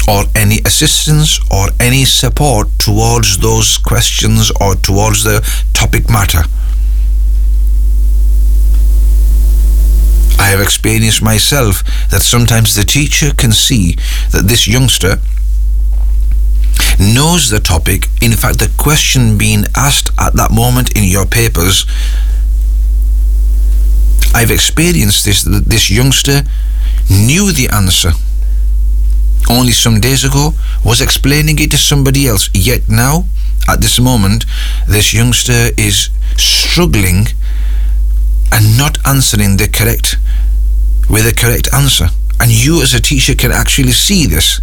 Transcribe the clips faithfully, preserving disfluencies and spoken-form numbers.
or any assistance or any support towards those questions or towards the topic matter. I have experienced myself that sometimes the teacher can see that this youngster knows the topic. In fact, the question being asked at that moment in your papers, I've experienced this, that this youngster knew the answer only some days ago, was explaining it to somebody else, yet now, at this moment, this youngster is struggling and not answering the correct, with the correct answer. And you as a teacher can actually see this.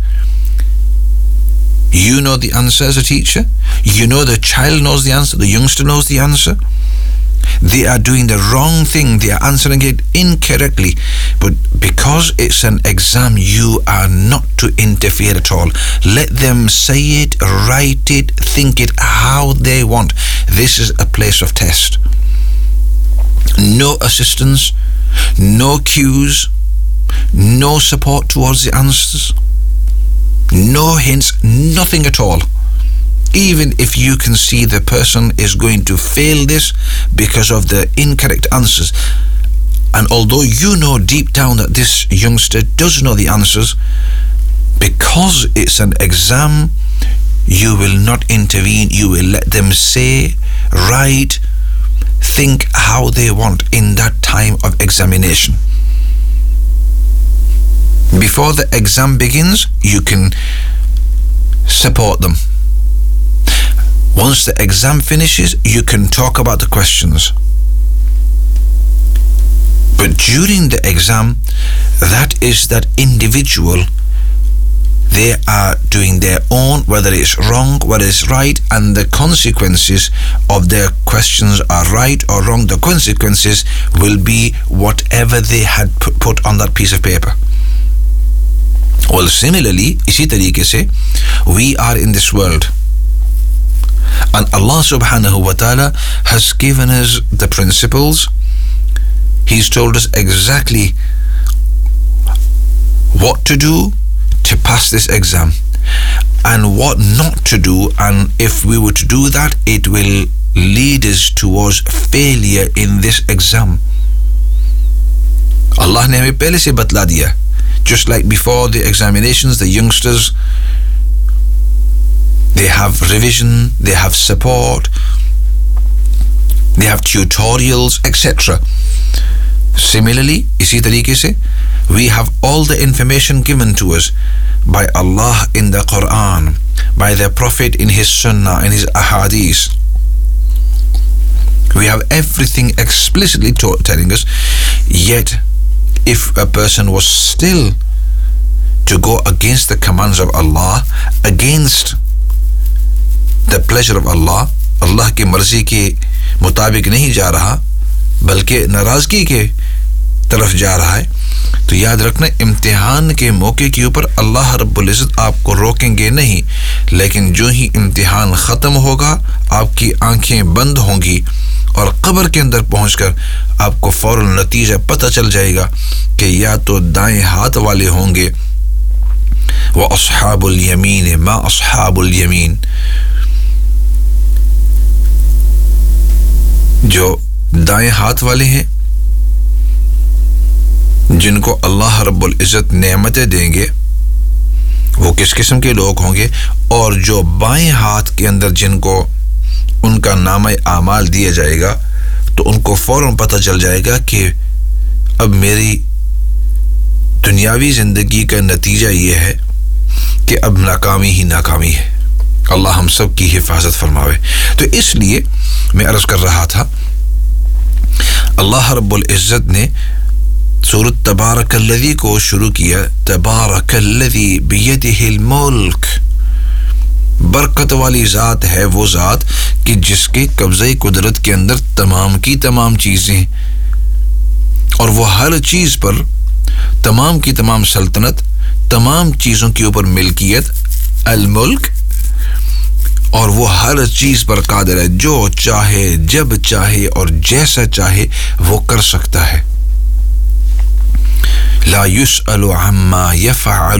You know the answer as a teacher. You know the child knows the answer, the youngster knows the answer. They are doing the wrong thing, they are answering it incorrectly, but because it's an exam, you are not to interfere at all. Let them say it, write it, think it how they want. This is a place of test. No assistance, no cues, no support towards the answers, no hints, nothing at all. Even if you can see the person is going to fail this because of the incorrect answers, and although you know deep down that this youngster does know the answers, because it's an exam, you will not intervene. You will let them say, write, think how they want in that time of examination. Before the exam begins, you can support them. Once the exam finishes, you can talk about the questions. But during the exam, that is that individual, they are doing their own, whether it's wrong, whether it's right, and the consequences of their questions are right or wrong. The consequences will be whatever they had put on that piece of paper. Well, similarly, इसी तरीके से, we are in this world. And Allah subhanahu wa ta'ala has given us the principles. He's told us exactly what to do to pass this exam and what not to do, and if we were to do that, it will lead us towards failure in this exam. Allah ne hame pehle se batla diya. Just like before the examinations, the youngsters, they have revision, they have support, they have tutorials, et cetera. Similarly, isi tariqe se, we have all the information given to us by Allah in the Quran, by the Prophet in his Sunnah, in his Ahadith. We have everything explicitly taught, telling us, yet if a person was still to go against the commands of Allah, against the pleasure of Allah, Allah की मर्जी के मुताबिक नहीं जा रहा बल्कि नाराज़गी के तरफ जा रहा है, तो याद रखना इम्तिहान के मौके के ऊपर अल्लाह रब्बुल इज़्ज़त आपको रोकेंगे नहीं, लेकिन जो ही इम्तिहान ख़त्म होगा आपकी आंखें बंद होंगी और कब्र के अंदर पहुंचकर आपको फौरन नतीजा पता चल जाएगा कि या तो दाएं हाथ वाले होंगे व अस्हाबुल यमीन मा अस्हाबुल यमीन, जो दाएं हाथ वाले हैं जिनको अल्लाह रब्बुल इज़्ज़त नेमतें देंगे वो किस किस्म के लोग होंगे, और जो बाएं हाथ के अंदर जिनको उनका नामे आमाल दिया जाएगा तो उनको फौरन पता चल जाएगा कि अब मेरी दुनियावी ज़िंदगी का नतीजा ये है कि अब नाकामी ही नाकामी है। अल्लाह हम सब की हिफाजत फरमावे। तो इसलिए मैं अर्ज़ कर रहा था, अल्लाह रब्बुल इज़्ज़त ने सूरत तबारकल्लज़ी को शुरू किया, तबारकल्लज़ी बियदिहिल मुल्क, बरकत वाली ज़ात है वो ज़ात कि जिसके कब्ज़े कुदरत के अंदर तमाम की तमाम चीज़ें, और वो हर चीज़ पर तमाम की तमाम सल्तनत, तमाम चीज़ों के ऊपर मिल्कियत, अल मुल्क, और वो हर चीज़ पर कादिर है, जो चाहे जब चाहे और जैसा चाहे वो कर सकता है। ला युसअलु अम्मा यफ़अल